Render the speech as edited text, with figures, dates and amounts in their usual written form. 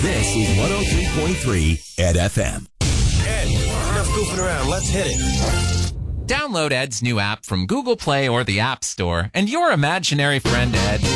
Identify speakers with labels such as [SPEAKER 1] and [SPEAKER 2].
[SPEAKER 1] This is 103.3 Ed FM.
[SPEAKER 2] Ed, enough goofing around. Let's hit it.
[SPEAKER 3] Download Ed's new app from Google Play or the App Store, and your imaginary friend Ed